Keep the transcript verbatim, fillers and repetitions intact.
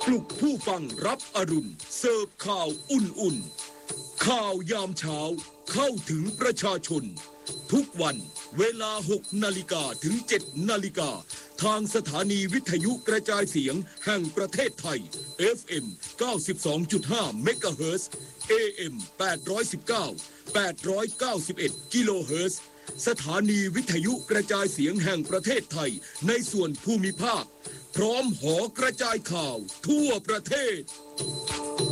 ปลุกผู้ฟังรับอรุณเสิร์ฟข่าวอุ่นๆข่าวยามเช้าเข้าถึงประชาชนทุกวันเวลาหกนาฬิกาถึงเจ็ดนาฬิกาทางสถานีวิทยุกระจายเสียงแห่งประเทศไทย เอฟ เอ็ม เก้าสิบสองจุดห้า เมกะเฮิรตซ์ เอ เอ็ม แปดร้อยสิบเก้า แปดร้อยเก้าสิบเอ็ด กิโลเฮิรตซ์สถานีวิทยุกระจายเสียงแห่งประเทศไทยในส่วนภูมิภาคพร้อมหอกระจายข่าวทั่วประเทศ